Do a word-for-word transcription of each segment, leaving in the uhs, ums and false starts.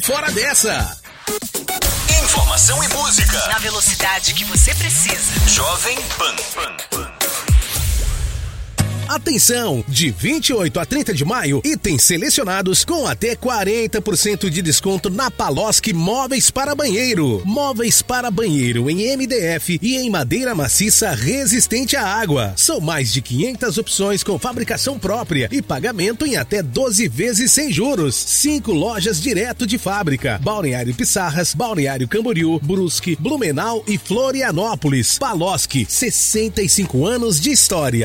fora dessa. Informação e música na velocidade que você precisa. Jovem Pan. Pan, Pan. Atenção! De vinte e oito a trinta de maio, itens selecionados com até quarenta por cento de desconto na Paloski Móveis para Banheiro. Móveis para banheiro em M D F e em madeira maciça resistente à água. São mais de quinhentas opções com fabricação própria e pagamento em até doze vezes sem juros. Cinco lojas direto de fábrica. Balneário Pissarras, Balneário Camboriú, Brusque, Blumenau e Florianópolis. Paloski, sessenta e cinco anos de história.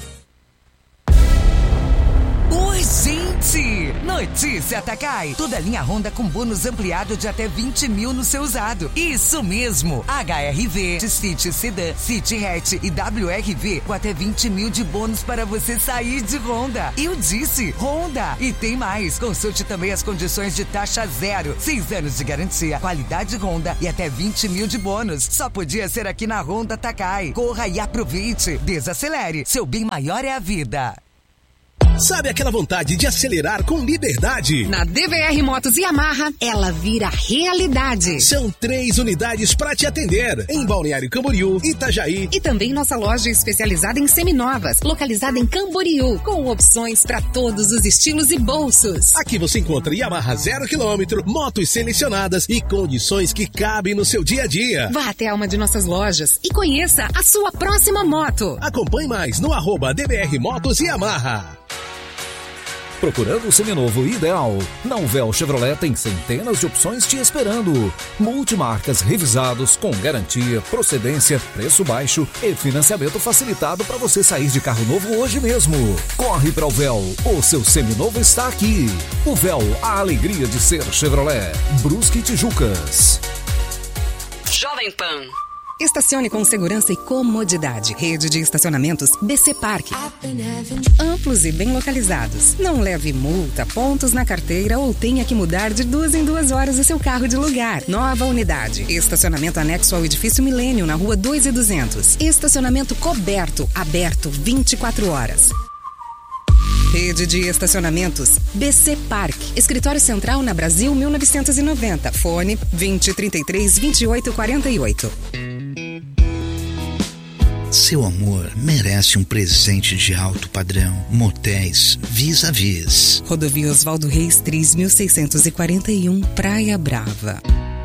Oi, gente! Notícia Takai. Toda linha Honda com bônus ampliado de até vinte mil no seu usado. Isso mesmo! H R V, City Sedan, City Hatch e W R V com até vinte mil de bônus para você sair de Honda. Eu disse Honda! E tem mais. Consulte também as condições de taxa zero. Seis anos de garantia, qualidade Honda e até vinte mil de bônus. Só podia ser aqui na Honda Takai. Corra e aproveite. Desacelere. Seu bem maior é a vida. Sabe aquela vontade de acelerar com liberdade? Na D V R Motos e Yamaha, ela vira realidade. São três unidades para te atender. Em Balneário Camboriú, Itajaí. E também nossa loja especializada em seminovas, localizada em Camboriú, com opções para todos os estilos e bolsos. Aqui você encontra Yamaha zero quilômetro, motos selecionadas e condições que cabem no seu dia a dia. Vá até uma de nossas lojas e conheça a sua próxima moto. Acompanhe mais no arroba D V R Motos e Yamaha. Procurando o seminovo ideal? Na Uvel Chevrolet tem centenas de opções te esperando. Multimarcas revisados com garantia, procedência, preço baixo e financiamento facilitado para você sair de carro novo hoje mesmo. Corre para Uvel, o seu seminovo está aqui. Uvel, a alegria de ser Chevrolet. Brusque e Tijucas. Jovem Pan. Estacione com segurança e comodidade. Rede de estacionamentos B C Park. Amplos e bem localizados. Não leve multa, pontos na carteira ou tenha que mudar de duas em duas horas o seu carro de lugar. Nova unidade. Estacionamento anexo ao edifício Milênio, na rua dois e duzentos. Estacionamento coberto, aberto vinte e quatro horas. Rede de estacionamentos B C Park. Escritório Central na Brasil mil novecentos e noventa. Fone vinte, trinta e três, vinte e oito, quarenta e oito. Seu amor merece um presente de alto padrão. Motéis Vis-a-Vis. Rodovia Oswaldo Reis, três mil seiscentos e quarenta e um, Praia Brava.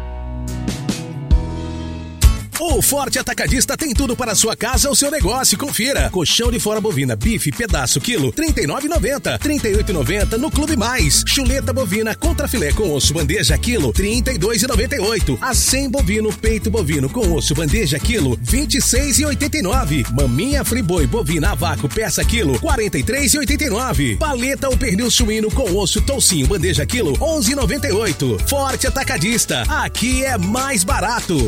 O Forte Atacadista tem tudo para a sua casa ou seu negócio. Confira. Colchão de fora bovina, bife, pedaço, quilo, trinta e nove reais e noventa centavos. trinta e oito reais e noventa centavos no Clube Mais. Chuleta bovina contra filé com osso bandeja, quilo, trinta e dois reais e noventa e oito centavos. Acém bovino, peito bovino com osso bandeja, quilo, vinte e seis reais e oitenta e nove centavos. Maminha friboi bovina a vácuo, peça, quilo, quarenta e três reais e oitenta e nove centavos. Paleta ou pernil suíno com osso toucinho, bandeja, quilo, onze reais e noventa e oito centavos. Forte Atacadista. Aqui é mais barato.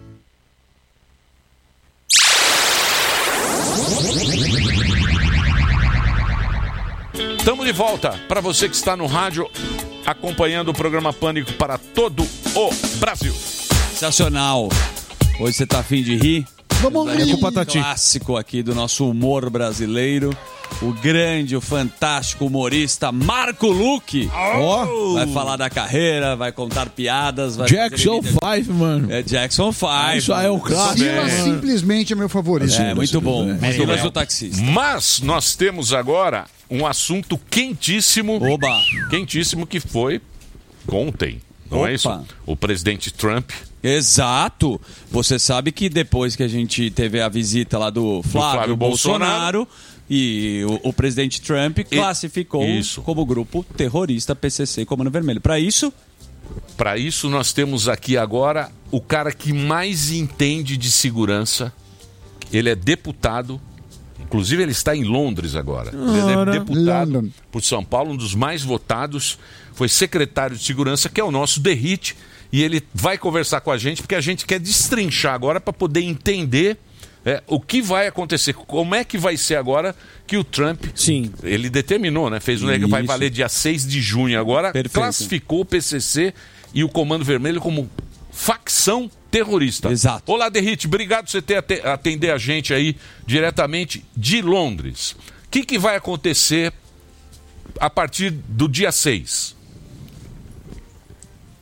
Estamos de volta para você que está no rádio acompanhando o programa Pânico para todo o Brasil. Sensacional. Hoje você tá afim de rir? Vamos rir. Um clássico aqui do nosso humor brasileiro. O grande, o fantástico humorista Marco Luque. Oh. Vai falar da carreira, vai contar piadas. Vai Jackson five, mano. É Jackson five. Isso aí é o clássico. Sila simplesmente é meu favorito. É, muito bom. Silas o taxista. Mas nós temos agora um assunto quentíssimo. Oba. Quentíssimo que foi ontem. Não Opa. é isso? O presidente Trump. Exato. Você sabe que depois que a gente teve a visita lá do Flávio, do Flávio Bolsonaro, Bolsonaro e o, o presidente Trump classificou isso. como grupo terrorista P C C, Comando Vermelho. Para isso... Para isso nós temos aqui agora o cara que mais entende de segurança. Ele é deputado. Inclusive ele está em Londres agora. Ele é deputado London. por São Paulo, um dos mais votados. Foi secretário de segurança, que é o nosso Derrite. E ele vai conversar com a gente, porque a gente quer destrinchar agora para poder entender é, o que vai acontecer. Como é que vai ser agora que o Trump... Sim. Ele determinou, né? Fez um que vai valer dia seis de junho agora. Perfeito. Classificou o P C C e o Comando Vermelho como facção terrorista. Exato. Olá, Derrite. Obrigado por você ter atender a gente aí diretamente de Londres. O que, que vai acontecer a partir do dia seis?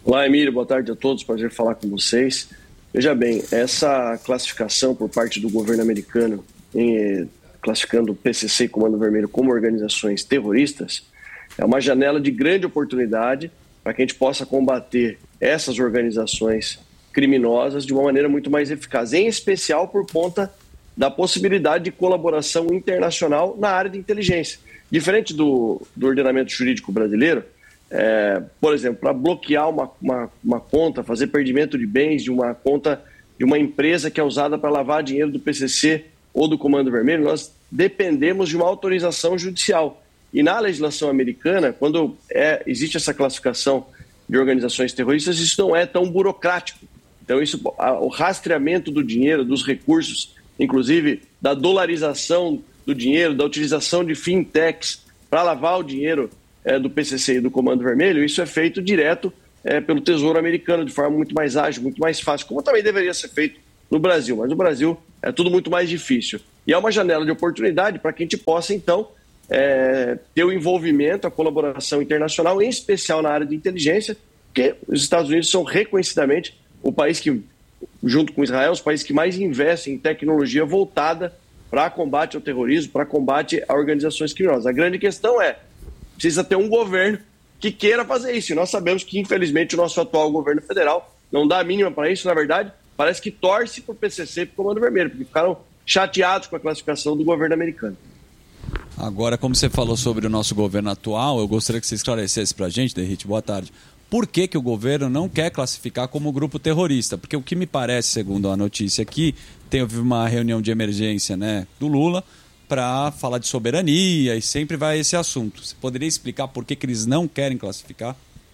Olá, Emílio, boa tarde a todos, prazer falar com vocês. Veja bem, essa classificação por parte do governo americano, em, classificando o P C C e Comando Vermelho como organizações terroristas, é uma janela de grande oportunidade para que a gente possa combater essas organizações criminosas de uma maneira muito mais eficaz, em especial por conta da possibilidade de colaboração internacional na área de inteligência. Diferente do, do ordenamento jurídico brasileiro, É, por exemplo, para bloquear uma, uma, uma conta, fazer perdimento de bens de uma conta de uma empresa que é usada para lavar dinheiro do P C C ou do Comando Vermelho, nós dependemos de uma autorização judicial. E na legislação americana, quando é, existe essa classificação de organizações terroristas, isso não é tão burocrático. Então, isso, a, o rastreamento do dinheiro, dos recursos, inclusive da dolarização do dinheiro, da utilização de fintechs para lavar o dinheiro É, do P C C e do Comando Vermelho, isso é feito direto é, pelo Tesouro Americano, de forma muito mais ágil, muito mais fácil, como também deveria ser feito no Brasil. Mas no Brasil é tudo muito mais difícil. E é uma janela de oportunidade para que a gente possa, então, é, ter o envolvimento, a colaboração internacional, em especial na área de inteligência, porque os Estados Unidos são reconhecidamente o país que, junto com Israel, os países que mais investem em tecnologia voltada para combate ao terrorismo, para combate a organizações criminosas. A grande questão é precisa ter um governo que queira fazer isso. E nós sabemos que, infelizmente, o nosso atual governo federal não dá a mínima para isso. Na verdade, parece que torce para o P C C e para o Comando Vermelho, porque ficaram chateados com a classificação do governo americano. Agora, como você falou sobre o nosso governo atual, eu gostaria que você esclarecesse para a gente, Derrite, boa tarde. Por que, que o governo não quer classificar como grupo terrorista? Porque o que me parece, segundo a notícia aqui, teve uma reunião de emergência, né, do Lula, para falar de soberania e sempre vai esse assunto. Você poderia explicar por que, que eles não querem classificar?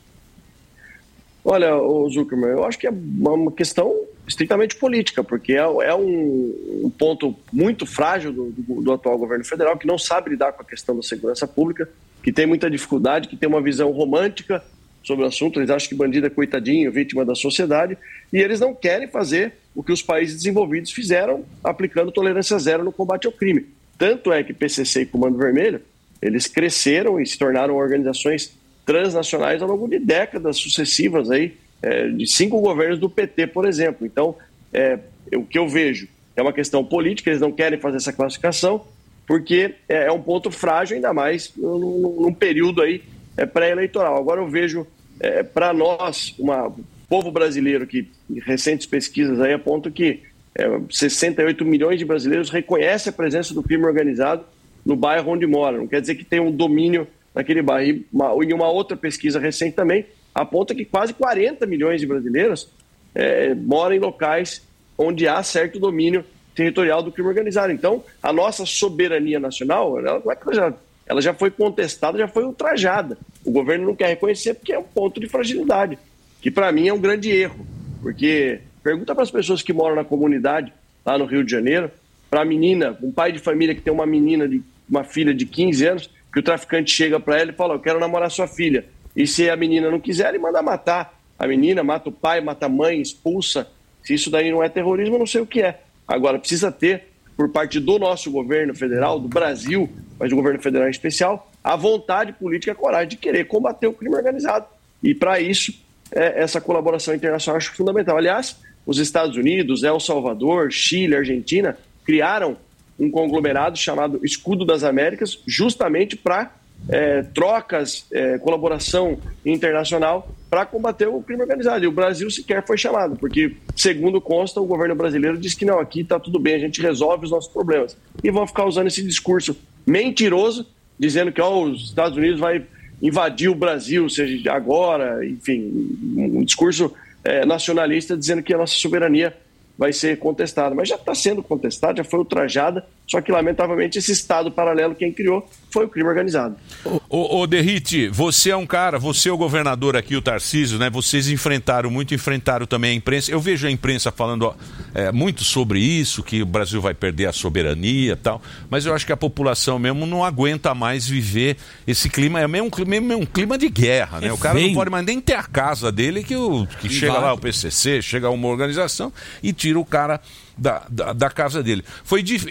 Olha, o Zuckerman, eu acho que é uma questão estritamente política, porque é, é um, um ponto muito frágil do, do, do atual governo federal, que não sabe lidar com a questão da segurança pública, que tem muita dificuldade, que tem uma visão romântica sobre o assunto. Eles acham que bandido é coitadinho, vítima da sociedade, e eles não querem fazer o que os países desenvolvidos fizeram, aplicando tolerância zero no combate ao crime. Tanto é que P C C e Comando Vermelho, eles cresceram e se tornaram organizações transnacionais ao longo de décadas sucessivas, aí, é, de cinco governos do P T, por exemplo. Então, é, o que eu vejo é uma questão política, eles não querem fazer essa classificação, porque é, é um ponto frágil, ainda mais num, num período aí, é, pré-eleitoral. Agora eu vejo, é, para nós, o povo brasileiro, que recentes pesquisas aí apontam que É, sessenta e oito milhões de brasileiros reconhecem a presença do crime organizado no bairro onde moram. Não quer dizer que tem um domínio naquele bairro. E uma, em uma outra pesquisa recente também aponta que quase quarenta milhões de brasileiros é, moram em locais onde há certo domínio territorial do crime organizado. Então, a nossa soberania nacional, ela, ela, já, ela já foi contestada, já foi ultrajada. O governo não quer reconhecer porque é um ponto de fragilidade, que para mim é um grande erro, porque... Pergunta para as pessoas que moram na comunidade, lá no Rio de Janeiro, para a menina, um pai de família que tem uma menina, de, uma filha de quinze anos, que o traficante chega para ela e fala, eu quero namorar sua filha. E se a menina não quiser, ele manda matar a menina, mata o pai, mata a mãe, expulsa. Se isso daí não é terrorismo, eu não sei o que é. Agora, precisa ter, por parte do nosso governo federal, do Brasil, mas do governo federal em especial, a vontade política e a coragem de querer combater o crime organizado. E para isso, é, essa colaboração internacional eu acho fundamental. Aliás, os Estados Unidos, El Salvador, Chile, Argentina, criaram um conglomerado chamado Escudo das Américas, justamente para é, trocas, é, colaboração internacional para combater o crime organizado. E o Brasil sequer foi chamado, porque, segundo consta, o governo brasileiro diz que não, aqui está tudo bem, a gente resolve os nossos problemas. E vão ficar usando esse discurso mentiroso, dizendo que ó, os Estados Unidos vai invadir o Brasil, seja agora, enfim, um discurso... É, nacionalista, dizendo que a nossa soberania vai ser contestada. Mas já está sendo contestada, já foi ultrajada, só que, lamentavelmente, esse Estado paralelo, quem criou, foi o crime organizado. Ô, ô Derrite, você é um cara, você é o governador aqui, o Tarcísio, né? Vocês enfrentaram muito, enfrentaram também a imprensa. Eu vejo a imprensa falando é, muito sobre isso, que o Brasil vai perder a soberania e tal, mas eu acho que a população mesmo não aguenta mais viver esse clima, é mesmo, mesmo um clima de guerra, né? É o cara bem... não pode mais nem ter a casa dele, que, o, que chega lá o P C C, chega uma organização e tira o cara da, da, da casa dele. Foi dif... eu, eu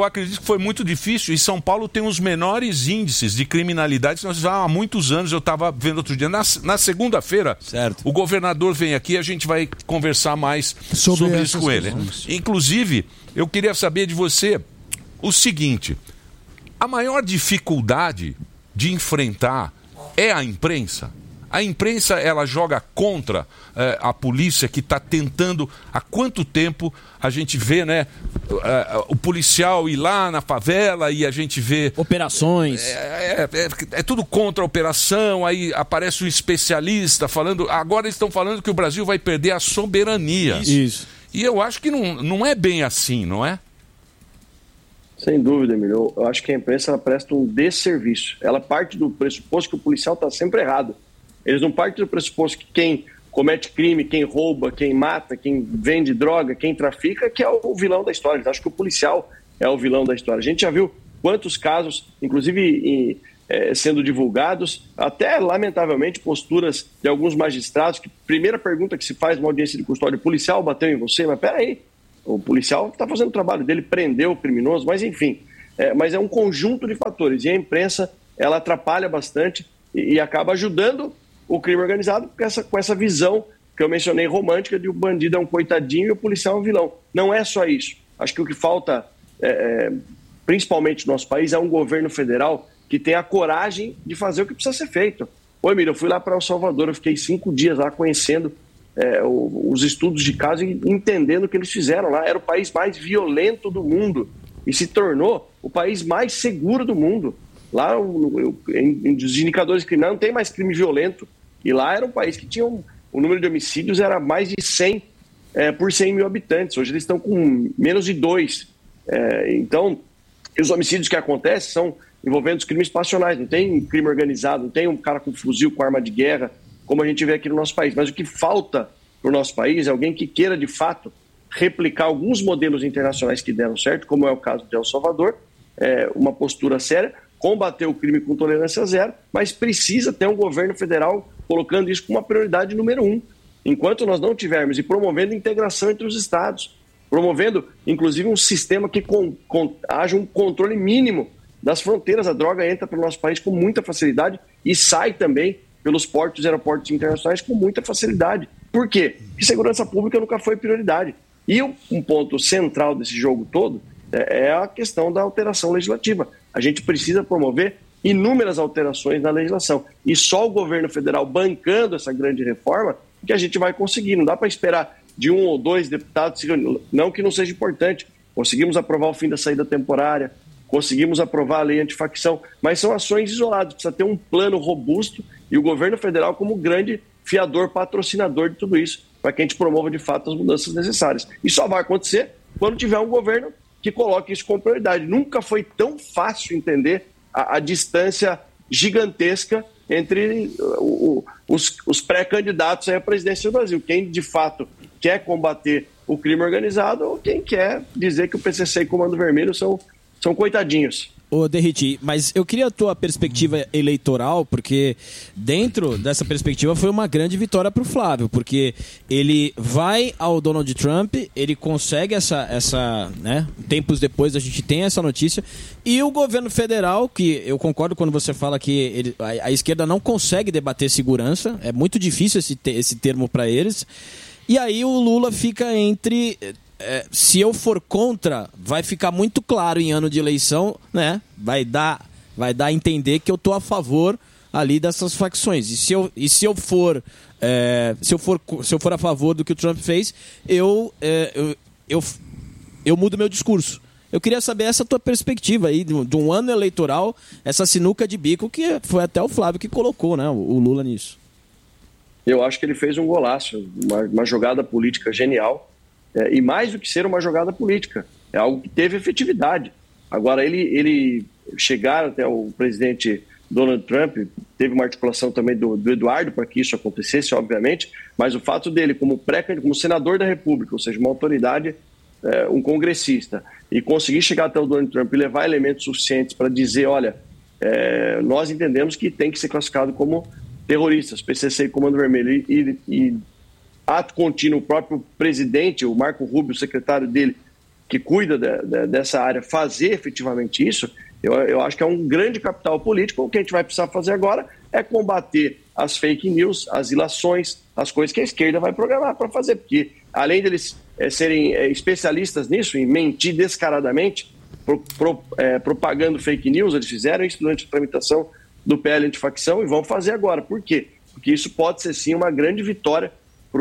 acredito que foi muito difícil e São Paulo tem os menores índices de criminalidade que nós já há muitos anos. Eu estava vendo outro dia, na, na segunda-feira, o governador vem aqui e a gente vai conversar mais sobre, sobre isso com ele. Questões. Inclusive, eu queria saber de você o seguinte, a maior dificuldade de enfrentar é a imprensa? A imprensa, ela joga contra eh, a polícia que está tentando, há quanto tempo a gente vê, né, uh, o policial ir lá na favela e a gente vê... Operações. É, é, é, é tudo contra a operação, aí aparece um especialista falando, agora eles estão falando que o Brasil vai perder a soberania. Isso. Isso. E eu acho que não, não é bem assim, não é? Sem dúvida, Emílio. Eu acho que a imprensa ela presta um desserviço. Ela parte do pressuposto que o policial está sempre errado. Eles não partem do pressuposto que quem comete crime, quem rouba, quem mata, quem vende droga, quem trafica, que é o vilão da história. Eles acham que o policial é o vilão da história. A gente já viu quantos casos, inclusive em, é, sendo divulgados, até lamentavelmente posturas de alguns magistrados, que primeira pergunta que se faz numa audiência de custódia, o policial bateu em você? Mas peraí, o policial está fazendo o trabalho dele, prendeu o criminoso, mas enfim. É, mas é um conjunto de fatores. E a imprensa, ela atrapalha bastante e, e acaba ajudando o crime organizado com essa, com essa visão que eu mencionei romântica de o bandido é um coitadinho e o policial é um vilão. Não é só isso. Acho que o que falta, é, é, principalmente no nosso país, é um governo federal que tenha a coragem de fazer o que precisa ser feito. Ô, Emílio, eu fui lá para El Salvador, eu fiquei cinco dias lá conhecendo é, o, os estudos de caso e entendendo o que eles fizeram lá. Era o país mais violento do mundo e se tornou o país mais seguro do mundo. Lá, o, o, em, em, os indicadores criminais não tem mais crime violento. E lá era um país que tinha um, o número de homicídios era mais de cem é, por cem mil habitantes. Hoje eles estão com menos de dois. É, então, os homicídios que acontecem são envolvendo os crimes passionais. Não tem crime organizado, não tem um cara com fuzil, com arma de guerra, como a gente vê aqui no nosso país. Mas o que falta para o nosso país é alguém que queira, de fato, replicar alguns modelos internacionais que deram certo, como é o caso de El Salvador, é, uma postura séria, combater o crime com tolerância zero, mas precisa ter um governo federal colocando isso como uma prioridade número um. Enquanto nós não tivermos e promovendo integração entre os estados, promovendo, inclusive, um sistema que com, com, haja um controle mínimo das fronteiras. A droga entra para o nosso país com muita facilidade e sai também pelos portos e aeroportos internacionais com muita facilidade. Por quê? Porque segurança pública nunca foi prioridade. E um ponto central desse jogo todo é a questão da alteração legislativa. A gente precisa promover inúmeras alterações na legislação. E só o governo federal bancando essa grande reforma que a gente vai conseguir. Não dá para esperar de um ou dois deputados, não que não seja importante. Conseguimos aprovar o fim da saída temporária, conseguimos aprovar a lei antifacção, mas são ações isoladas. Precisa ter um plano robusto e o governo federal como grande fiador, patrocinador de tudo isso, para que a gente promova de fato as mudanças necessárias. E só vai acontecer quando tiver um governo que coloque isso como prioridade. Nunca foi tão fácil entender a, a distância gigantesca entre o, o, os, os pré-candidatos à presidência do Brasil. Quem, de fato, quer combater o crime organizado ou quem quer dizer que o P C C e Comando Vermelho são, são coitadinhos. Ô, Derriti, mas eu queria a tua perspectiva eleitoral, porque dentro dessa perspectiva foi uma grande vitória para o Flávio, porque ele vai ao Donald Trump, ele consegue essa, essa, né, tempos depois a gente tem essa notícia, e o governo federal, que eu concordo quando você fala que ele, a, a esquerda não consegue debater segurança, é muito difícil esse, esse termo para eles, e aí o Lula fica entre... É, se eu for contra, vai ficar muito claro em ano de eleição, né? Vai dar, vai dar a entender que eu tô a favor ali dessas facções. E se eu, e se eu for, é, se eu for, se eu for a favor do que o Trump fez, eu, é, eu, eu, eu mudo meu discurso. Eu queria saber essa tua perspectiva aí de, de um ano eleitoral, essa sinuca de bico que foi até o Flávio que colocou, né? O, o Lula nisso. Eu acho que ele fez um golaço, uma, uma jogada política genial. É, e mais do que ser uma jogada política, é algo que teve efetividade. Agora, ele, ele chegar até o presidente Donald Trump, teve uma articulação também do, do Eduardo para que isso acontecesse, obviamente, mas o fato dele, como, pré, como senador da República, ou seja, uma autoridade, é, um congressista, e conseguir chegar até o Donald Trump e levar elementos suficientes para dizer, olha, é, nós entendemos que tem que ser classificado como terroristas, P C C e Comando Vermelho, e, e, e ato contínuo, o próprio presidente, o Marco Rubio, o secretário dele, que cuida de, de, dessa área fazer efetivamente isso, eu, eu acho que é um grande capital político. O que a gente vai precisar fazer agora é combater as fake news, as ilações, as coisas que a esquerda vai programar para fazer, porque além deles é, serem é, especialistas nisso, em mentir descaradamente, pro, pro, é, propagando fake news, eles fizeram isso durante a tramitação do P L antifacção e vão fazer agora. Por quê? Porque isso pode ser sim uma grande vitória para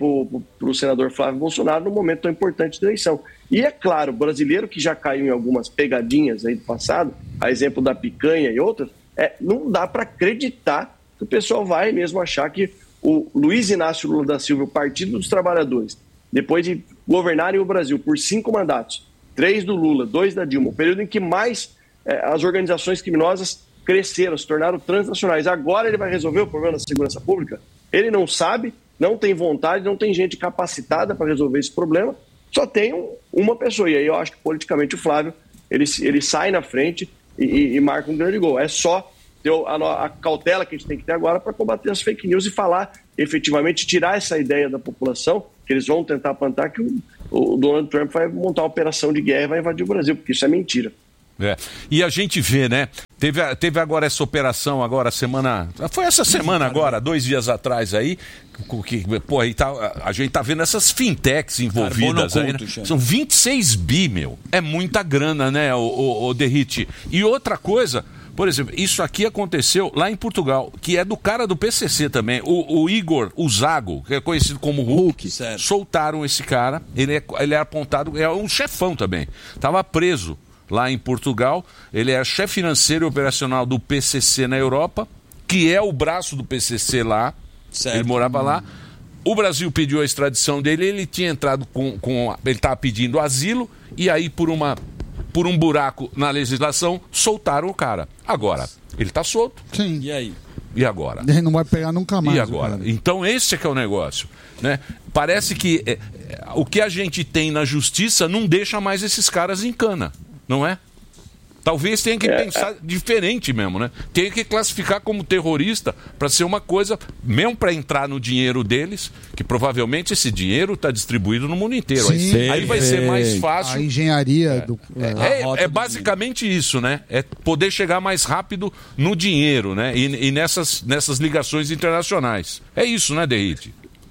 o senador Flávio Bolsonaro no momento tão importante da eleição. E é claro, o brasileiro que já caiu em algumas pegadinhas aí do passado, a exemplo da picanha e outras, é, não dá para acreditar que o pessoal vai mesmo achar que o Luiz Inácio Lula da Silva, o Partido dos Trabalhadores, depois de governarem o Brasil por cinco mandatos, três do Lula, dois da Dilma, o período em que mais é, as organizações criminosas cresceram, se tornaram transnacionais, agora ele vai resolver o problema da segurança pública? Ele não sabe, não tem vontade, não tem gente capacitada para resolver esse problema, só tem um, uma pessoa. E aí eu acho que politicamente o Flávio, ele, ele sai na frente e, e, e marca um grande gol. É só ter a, a cautela que a gente tem que ter agora para combater as fake news e falar, efetivamente, tirar essa ideia da população, que eles vão tentar plantar, que o, o Donald Trump vai montar uma operação de guerra e vai invadir o Brasil, porque isso é mentira. É. E a gente vê, né? Teve, teve agora essa operação, agora semana. Foi essa semana agora, dois dias atrás aí. Que, pô, aí tá, a gente tá vendo essas fintechs envolvidas aí, né? São vinte e seis bi, meu. É muita grana, né, o, o, o Derrite? E outra coisa, por exemplo, isso aqui aconteceu lá em Portugal, que é do cara do P C C também, o, o Igor Uzago, que é conhecido como Hulk. Hulk soltaram esse cara, ele é, ele é apontado, é um chefão também. Tava preso lá em Portugal, ele é chefe financeiro e operacional do P C C na Europa, que é o braço do P C C lá, certo. Ele morava lá. O Brasil pediu a extradição dele, ele tinha entrado com... com ele estava pedindo asilo, e aí por, uma, por um buraco na legislação, soltaram o cara. Agora, ele está solto. Sim. E aí? E agora? Ele não vai pegar nunca mais. E agora? Então esse é que é o negócio, né? Parece que é, é, o que a gente tem na justiça não deixa mais esses caras em cana. Não é? Talvez tenha que é, pensar é. diferente mesmo, né? Tem que classificar como terrorista para ser uma coisa, mesmo para entrar no dinheiro deles, que provavelmente esse dinheiro está distribuído no mundo inteiro. Sim, aí, aí vai ser mais fácil. A engenharia é, do. É, é, é basicamente isso, né? É poder chegar mais rápido no dinheiro, né? E, e nessas, nessas ligações internacionais. É isso, né, Derrite?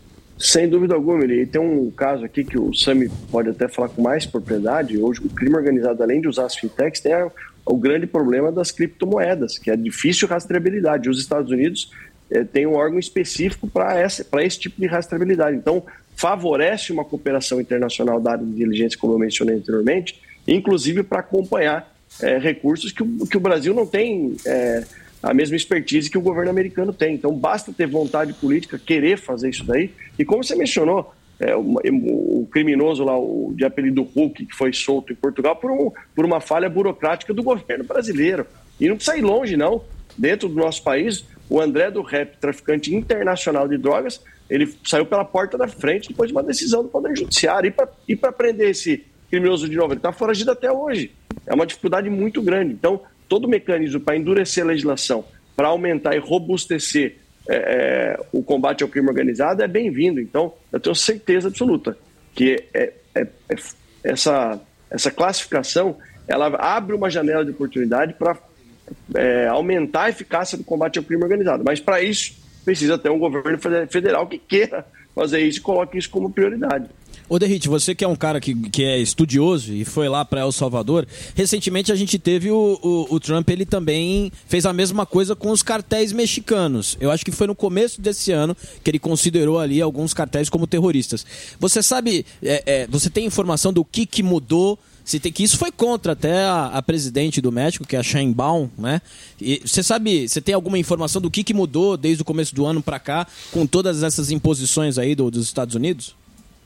Sem dúvida alguma, e tem um caso aqui que o Sami pode até falar com mais propriedade. Hoje o crime organizado, além de usar as fintechs, tem a, o grande problema das criptomoedas, que é difícil rastreabilidade. Os Estados Unidos eh, têm um órgão específico para esse, para esse tipo de rastreabilidade. Então, favorece uma cooperação internacional da área de inteligência, como eu mencionei anteriormente, inclusive para acompanhar eh, recursos que o, que o Brasil não tem... Eh, a mesma expertise que o governo americano tem. Então, basta ter vontade política, querer fazer isso daí. E como você mencionou, é, o, o criminoso lá, o de apelido Hulk, que foi solto em Portugal por, um, por uma falha burocrática do governo brasileiro. E não precisa ir longe, não. Dentro do nosso país, o André do Rep, traficante internacional de drogas, ele saiu pela porta da frente depois de uma decisão do Poder Judiciário. E para prender esse criminoso de novo, ele está foragido até hoje. É uma dificuldade muito grande. Então, todo mecanismo para endurecer a legislação, para aumentar e robustecer é, é, o combate ao crime organizado é bem-vindo. Então, eu tenho certeza absoluta que é, é, é, essa, essa classificação ela abre uma janela de oportunidade para é, aumentar a eficácia do combate ao crime organizado. Mas, para isso, precisa ter um governo federal que queira fazer isso e coloque isso como prioridade. Ô Derrite, você que é um cara que, que é estudioso e foi lá para El Salvador, recentemente a gente teve o, o, o Trump, ele também fez a mesma coisa com os cartéis mexicanos. Eu acho que foi no começo desse ano que ele considerou ali alguns cartéis como terroristas. Você sabe, é, é, você tem informação do que, que mudou? Se tem, que isso foi contra até a, a presidente do México, que é a Sheinbaum, né? E você sabe, você tem alguma informação do que, que mudou desde o começo do ano para cá com todas essas imposições aí do, dos Estados Unidos?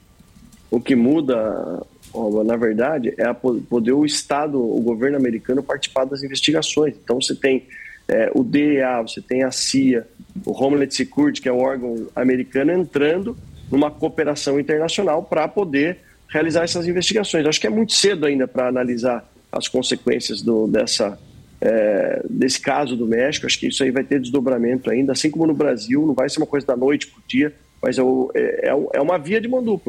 O que muda, na verdade, é a poder o Estado, o governo americano participar das investigações. Então você tem é, o D E A, você tem a C I A, o Homeland Security, que é o órgão americano, entrando numa cooperação internacional para poder realizar essas investigações. Acho que é muito cedo ainda para analisar as consequências do, dessa, é, desse caso do México. Acho que isso aí vai ter desdobramento ainda, assim como no Brasil, não vai ser uma coisa da noite para o dia, mas é, é, é uma via de mão dupla.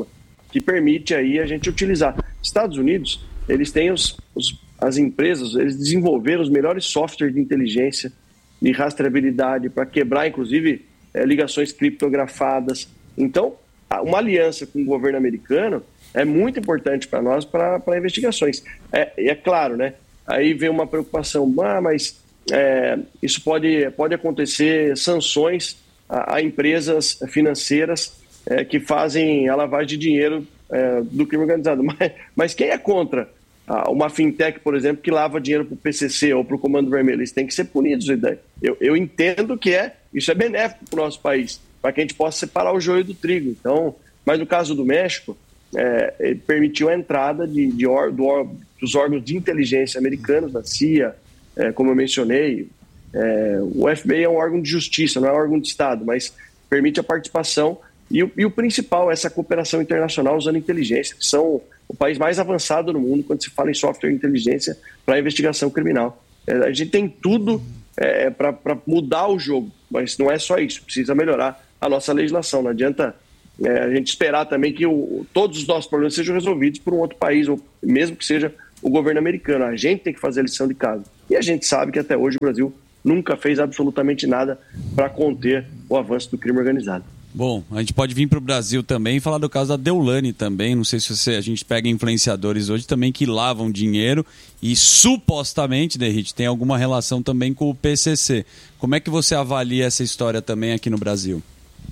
que permite aí a gente utilizar. Estados Unidos, eles têm os, os, as empresas, eles desenvolveram os melhores softwares de inteligência, de rastreabilidade, para quebrar, inclusive, é, ligações criptografadas. Então, uma aliança com o governo americano é muito importante para nós, para investigações. É, é claro, né? Aí vem uma preocupação, ah, mas é, isso pode, pode acontecer sanções a, a empresas financeiras é, que fazem a lavagem de dinheiro é, do crime organizado. Mas, mas quem é contra uma fintech, por exemplo, que lava dinheiro para o P C C ou para o Comando Vermelho? Eles têm que ser punidos. Eu, eu entendo que é, isso é benéfico para o nosso país, para que a gente possa separar o joio do trigo. Então, mas no caso do México, é, ele permitiu a entrada de, de or, do, dos órgãos de inteligência americanos, da C I A, é, como eu mencionei. É, o F B I é um órgão de justiça, não é um órgão de Estado, mas permite a participação e o, e o principal é essa cooperação internacional usando inteligência, que são o país mais avançado no mundo quando se fala em software de inteligência para investigação criminal. É, a gente tem tudo é, para mudar o jogo, mas não é só isso, precisa melhorar a nossa legislação. Não adianta é, a gente esperar também que o, todos os nossos problemas sejam resolvidos por um outro país, ou mesmo que seja o governo americano. A gente tem que fazer a lição de casa. E a gente sabe que até hoje o Brasil nunca fez absolutamente nada para conter o avanço do crime organizado. Bom, a gente pode vir para o Brasil também e falar do caso da Deolane também. Não sei se você, a gente pega influenciadores hoje também que lavam dinheiro e supostamente, Derrite, tem alguma relação também com o P C C. Como é que você avalia essa história também aqui no Brasil?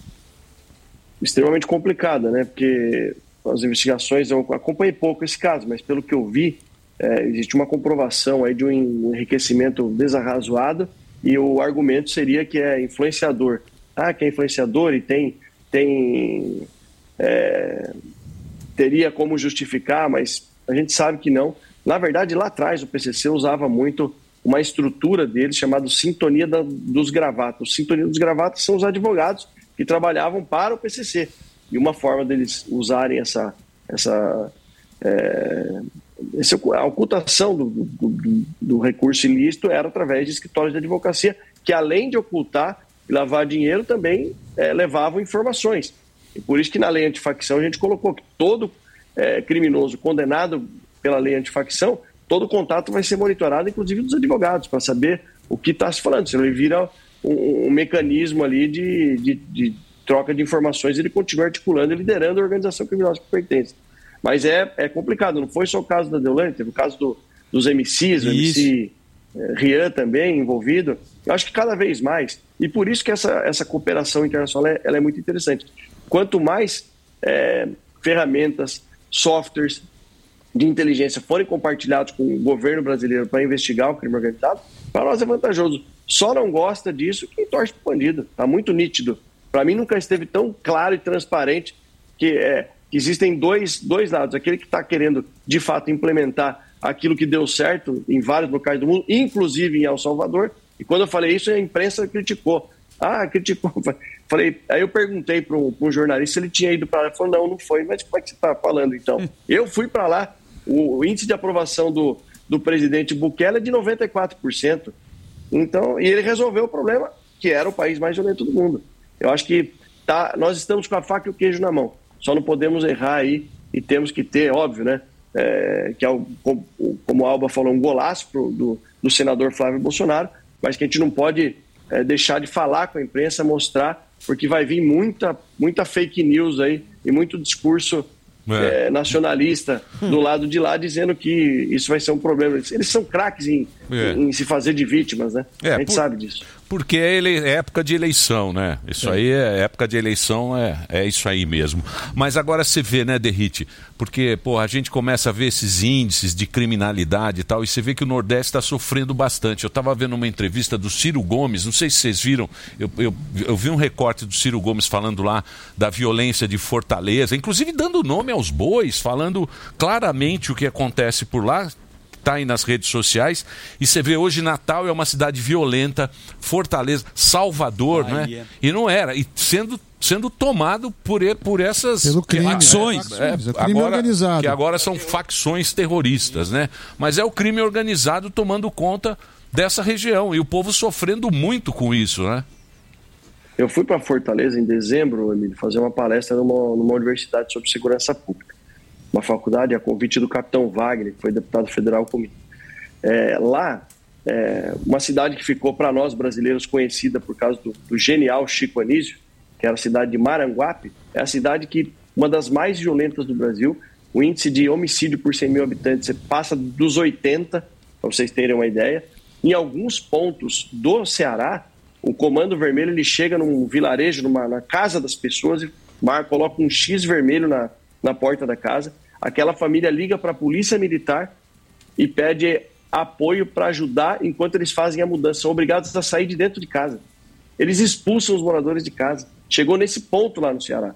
Extremamente complicada, né? Porque as investigações, eu acompanhei pouco esse caso, mas pelo que eu vi, é, existe uma comprovação aí de um enriquecimento desarrazoado e o argumento seria que é influenciador. Ah, que é influenciador e tem, tem é, teria como justificar, mas a gente sabe que não. Na verdade, lá atrás o P C C usava muito uma estrutura deles chamada Sintonia da, dos Gravatas. Sintonia dos Gravatas são os advogados que trabalhavam para o P C C. E uma forma deles usarem essa, essa, é, essa a ocultação do, do, do, do recurso ilícito era através de escritórios de advocacia, que além de ocultar e lavar dinheiro, também é, levavam informações. E por isso que na lei antifacção a gente colocou que todo é, criminoso condenado pela lei antifacção, todo contato vai ser monitorado, inclusive dos advogados, para saber o que está se falando. Senão ele vira um, um mecanismo ali de, de, de troca de informações, ele continua articulando e liderando a organização criminosa que pertence. Mas é, é complicado, não foi só o caso da Deolane, teve o caso do, dos M Cs, o M C é, Rian também envolvido. Eu acho que cada vez mais, e por isso que essa, essa cooperação internacional é, ela é muito interessante. Quanto mais é, ferramentas, softwares de inteligência forem compartilhados com o governo brasileiro para investigar o crime organizado, para nós é vantajoso. Só não gosta disso quem torce para o bandido. Está muito nítido. Para mim nunca esteve tão claro e transparente que, é, que existem dois, dois lados. Aquele que está querendo, de fato, implementar aquilo que deu certo em vários locais do mundo, inclusive em El Salvador. E quando eu falei isso, a imprensa criticou. Ah, criticou. Falei, aí eu perguntei para um, um jornalista se ele tinha ido para lá. Ele falou, não, não foi. Mas como é que você está falando, então? Eu fui para lá. O, o índice de aprovação do, do presidente Bukele é de noventa e quatro por cento. Então, e ele resolveu o problema, que era o país mais violento do mundo. Eu acho que tá, nós estamos com a faca e o queijo na mão. Só não podemos errar aí e temos que ter, óbvio, né? É, que é, o, como, como o Alba falou, um golaço pro, do, do senador Flávio Bolsonaro, mas que a gente não pode é, deixar de falar com a imprensa, mostrar, porque vai vir muita, muita fake news aí e muito discurso é. É, nacionalista do lado de lá, dizendo que isso vai ser um problema. Eles são craques em, é. em, em se fazer de vítimas, né? É, a gente por, sabe disso. Porque é, ele, é época de eleição, né? Isso é. aí é época de eleição, é, é isso aí mesmo. Mas agora você vê, né, Derrite? Porque, pô, a gente começa a ver esses índices de criminalidade e tal, e você vê que o Nordeste está sofrendo bastante. Eu estava vendo uma entrevista do Ciro Gomes, não sei se vocês viram, eu, eu, eu vi um recorte do Ciro Gomes falando lá da violência de Fortaleza, inclusive dando nome aos bois, falando claramente o que acontece por lá. Está aí nas redes sociais, e você vê hoje Natal é uma cidade violenta, Fortaleza, Salvador, ah, né? Yeah. E não era, e sendo, sendo tomado por, por essas crime, facções, é, é, é, crime agora, organizado. que agora são facções terroristas, né? Mas é o crime organizado tomando conta dessa região, e o povo sofrendo muito com isso, né? Eu fui para Fortaleza em dezembro, Emílio, fazer uma palestra numa, numa universidade sobre segurança pública. uma faculdade, a convite do capitão Wagner, que foi deputado federal comigo. É, lá, é, uma cidade que ficou para nós brasileiros conhecida por causa do, do genial Chico Anísio, que era a cidade de Maranguape, é a cidade que, uma das mais violentas do Brasil. O índice de homicídio por cem mil habitantes passa dos oitenta, para vocês terem uma ideia. Em alguns pontos do Ceará, o Comando Vermelho ele chega num vilarejo, numa, na casa das pessoas, e mar, coloca um X vermelho na, na porta da casa. Aquela família liga para a polícia militar e pede apoio para ajudar enquanto eles fazem a mudança. São obrigados a sair de dentro de casa. Eles expulsam os moradores de casa. Chegou nesse ponto lá no Ceará.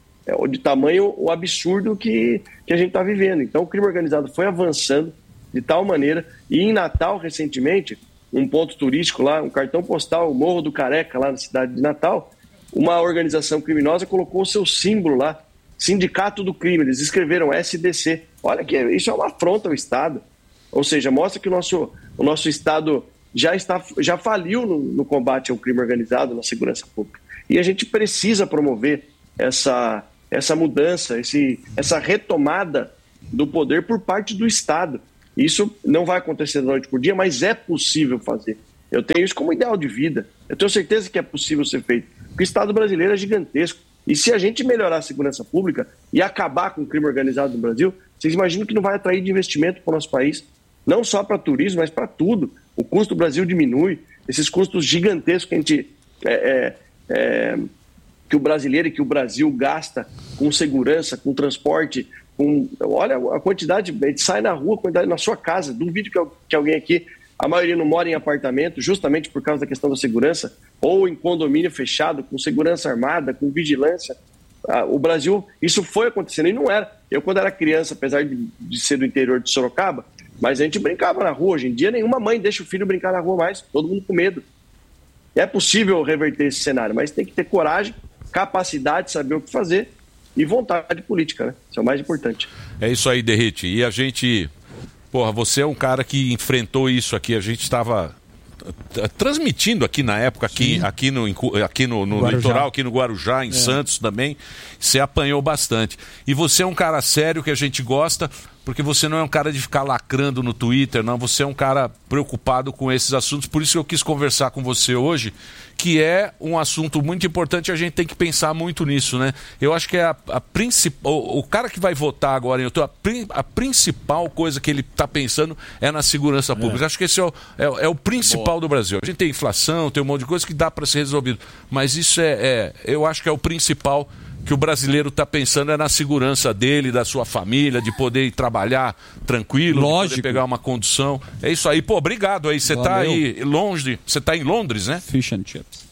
É de tamanho o absurdo que, que a gente está vivendo. Então o crime organizado foi avançando de tal maneira. E em Natal, recentemente, um ponto turístico lá, um cartão postal, o Morro do Careca, lá na cidade de Natal, uma organização criminosa colocou o seu símbolo lá, Sindicato do Crime. Eles escreveram S D C. Olha que isso é uma afronta ao Estado. Ou seja, mostra que o nosso, o nosso Estado já, está, já faliu no, no combate ao crime organizado, na segurança pública. E a gente precisa promover essa, essa mudança, esse, essa retomada do poder por parte do Estado. Isso não vai acontecer da noite por dia, mas é possível fazer. Eu tenho isso como ideal de vida. Eu tenho certeza que é possível ser feito. Porque o Estado brasileiro é gigantesco. E se a gente melhorar a segurança pública e acabar com o crime organizado no Brasil, vocês imaginam que não vai atrair de investimento para o nosso país? Não só para turismo, mas para tudo. O custo do Brasil diminui. Esses custos gigantescos que a gente... É, é, é, que o brasileiro e que o Brasil gasta com segurança, com transporte, com... Olha a quantidade, a gente sai na rua, a quantidade na sua casa. Duvido que, que alguém aqui, a maioria não mora em apartamento, justamente por causa da questão da segurança, ou em condomínio fechado, com segurança armada, com vigilância. Ah, o Brasil, isso foi acontecendo, e não era. Eu, quando era criança, apesar de, de ser do interior de Sorocaba, mas a gente brincava na rua. Hoje em dia, nenhuma mãe deixa o filho brincar na rua mais, todo mundo com medo. É possível reverter esse cenário, mas tem que ter coragem, capacidade, saber o que fazer e vontade política, né? Isso é o mais importante. É isso aí, Derrite. E a gente... Porra, você é um cara que enfrentou isso aqui. A gente estava transmitindo aqui na época, aqui, aqui no, aqui no, no litoral, aqui no Guarujá, em é. Santos também. Você apanhou bastante. E você é um cara sério que a gente gosta, porque você não é um cara de ficar lacrando no Twitter, não. Você é um cara preocupado com esses assuntos. Por isso que eu quis conversar com você hoje, que é um assunto muito importante. A gente tem que pensar muito nisso, né? Eu acho que é a, a principal... O, o cara que vai votar agora em outubro, a, a principal coisa que ele está pensando é na segurança pública. É. Acho que esse é o, é, é o principal Boa. do Brasil. A gente tem inflação, tem um monte de coisa que dá para ser resolvido. Mas isso é, é... Eu acho que é o principal que o brasileiro está pensando é na segurança dele, da sua família, de poder ir trabalhar tranquilo, Lógico. de poder pegar uma condução. É isso aí. Pô, obrigado aí. Você está aí longe, você está em Londres, né? Fish and chips.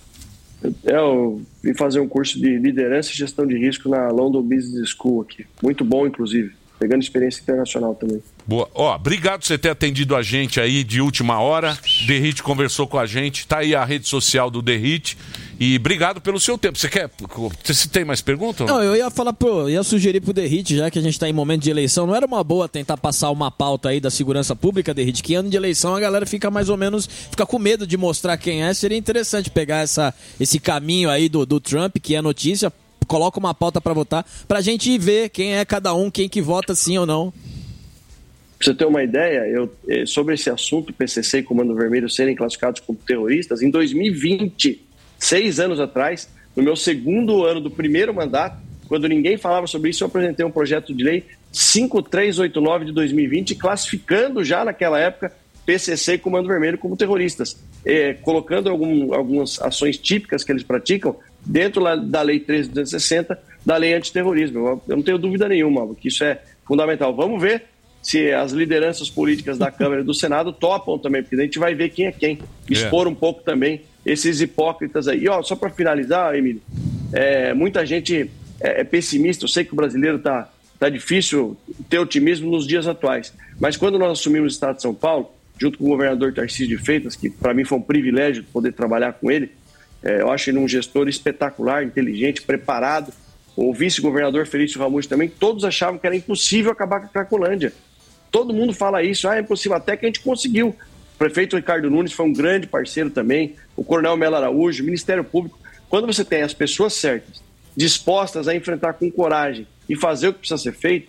Eu vim fazer um curso de liderança e gestão de risco na London Business School aqui. Muito bom, inclusive. Pegando experiência internacional também. Boa. Ó, obrigado por você ter atendido a gente aí de última hora. Derrite conversou com a gente. Tá aí a rede social do Derrite. E obrigado pelo seu tempo. Você quer... Você tem mais perguntas? Não, eu ia falar pro... Eu ia sugerir pro Derrite, já que a gente tá em momento de eleição, não era uma boa tentar passar uma pauta aí da segurança pública, Derrite? Que ano de eleição a galera fica mais ou menos... Fica com medo de mostrar quem é. Seria interessante pegar essa, esse caminho aí do, do Trump, que é notícia, coloca uma pauta pra votar, pra gente ver quem é cada um, quem que vota sim ou não. Pra você ter uma ideia, eu, sobre esse assunto, P C C e Comando Vermelho serem classificados como terroristas, em dois mil e vinte... Seis anos atrás, no meu segundo ano do primeiro mandato, quando ninguém falava sobre isso, eu apresentei um projeto de lei cinco três oito nove de dois mil e vinte, classificando já naquela época P C C e Comando Vermelho como terroristas, eh, colocando algum, algumas ações típicas que eles praticam dentro da Lei treze mil duzentos e sessenta, da Lei Antiterrorismo. Eu, eu não tenho dúvida nenhuma que isso é fundamental. Vamos ver se as lideranças políticas da Câmara e do Senado topam também, porque a gente vai ver quem é quem. Expor um pouco também esses hipócritas aí. E ó, só para finalizar, Emílio, é, muita gente é, é pessimista. Eu sei que o brasileiro está tá difícil ter otimismo nos dias atuais, mas quando nós assumimos o Estado de São Paulo, junto com o governador Tarcísio de Freitas, que para mim foi um privilégio poder trabalhar com ele, é, eu acho ele um gestor espetacular, inteligente, preparado. O vice-governador Felício Ramute também, todos achavam que era impossível acabar com a Cracolândia. Todo mundo fala isso, ah, é impossível, até que a gente conseguiu. O prefeito Ricardo Nunes foi um grande parceiro também, o coronel Melo Araújo, o Ministério Público. Quando você tem as pessoas certas, dispostas a enfrentar com coragem e fazer o que precisa ser feito,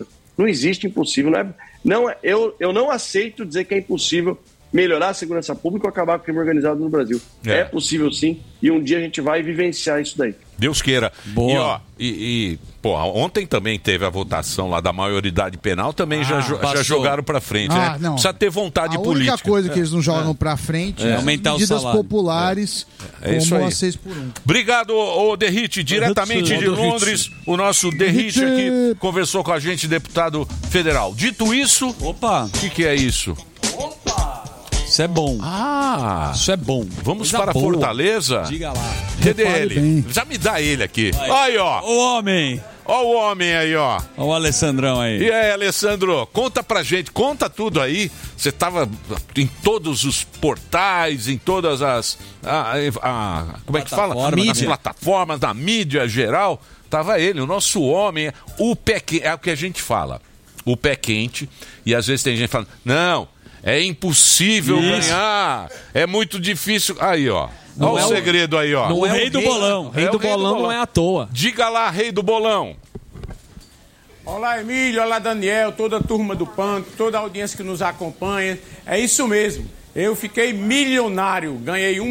Não existe impossível. Não é, não é, eu, eu não aceito dizer que é impossível melhorar a segurança pública ou acabar com o crime organizado no Brasil. É. é possível sim, e um dia a gente vai vivenciar isso daí. Deus queira. Boa. E, ó, e, e pô, ontem também teve a votação lá da maioridade penal, também ah, já, já jogaram pra frente, ah, né? Não. Precisa ter vontade a política. A única coisa que eles não jogam é. pra frente é, é aumentar medidas o salário. populares, é. É isso como aí. a seis por um. Obrigado, ô Derrite, diretamente de Londres, o nosso Derrite aqui conversou com a gente, deputado federal. Dito isso, opa, o que, que é isso? Isso é bom. Ah! Isso é bom. Vamos Coisa para boa. Fortaleza? Diga lá. Cadê ele? Já me dá ele aqui. Vai. Aí, ó. O homem. Ó o homem aí, ó. Ó o Alessandrão aí. E aí, Alessandro, conta pra gente, conta tudo aí. Você tava em todos os portais, em todas as... A, a, como é que fala? As plataformas, da mídia geral. Tava ele, o nosso homem, o pé quente, é o que a gente fala. O pé quente. E às vezes tem gente falando, não... É impossível Isso. ganhar. É muito difícil. Aí, ó. Olha é o segredo aí, ó. Não o é rei o do rei, bolão. Rei, é do, rei bolão do bolão não é à toa. Diga lá, rei do bolão. Olá, Emílio. Olá, Daniel. Toda a turma do Pânico, toda a audiência que nos acompanha. É isso mesmo. Eu fiquei milionário. Ganhei um